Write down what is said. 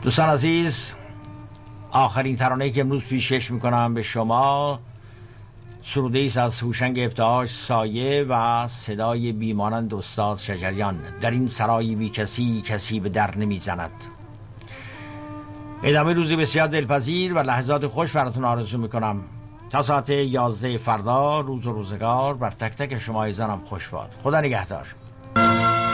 دوستان عزیز، آخرین ترانه‌ای که امروز پیشکش میکنم به شما سروده است از هوشنگ ابتهاج سایه و صدای بیمانند استاد شجریان. در این سرای بی کسی کسی به در نمیزند. ادامه روزی بسیار دلپذیر و لحظات خوش براتون آرزو میکنم. تا ساعت 11 فردا روز و روزگار بر تک تک شما ایزانم خوش باد. خدا نگهدار.